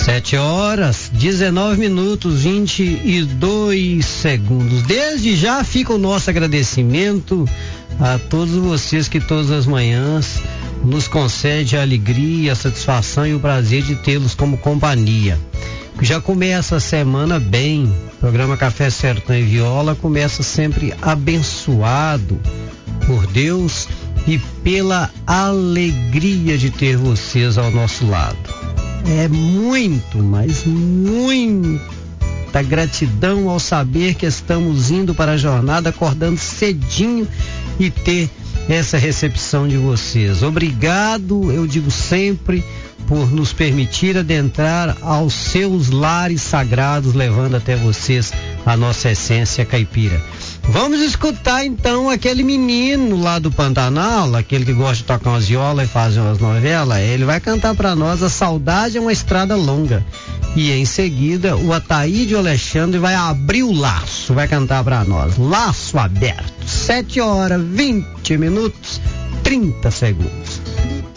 7h19, 22 segundos. Desde já fica o nosso agradecimento a todos vocês que todas as manhãs nos concede a alegria, a satisfação e o prazer de tê-los como companhia. Já começa a semana bem. O programa Café Sertão e Viola começa sempre abençoado por Deus e pela alegria de ter vocês ao nosso lado. É muito, mas muita gratidão ao saber que estamos indo para a jornada acordando cedinho e ter essa recepção de vocês. Obrigado, eu digo sempre, por nos permitir adentrar aos seus lares sagrados, levando até vocês a nossa essência caipira. Vamos escutar então aquele menino lá do Pantanal, aquele que gosta de tocar umas violas e fazer umas novelas. Ele vai cantar para nós A Saudade é uma Estrada Longa. E em seguida o Ataíde Alexandre vai abrir o laço, vai cantar para nós Laço Aberto. 7h20, 30 segundos.